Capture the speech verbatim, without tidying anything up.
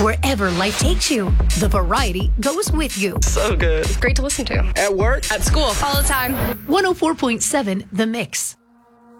Wherever life takes you, the variety goes with you. So good. Great to listen to. At work, at school, all the time. one oh four point seven The Mix.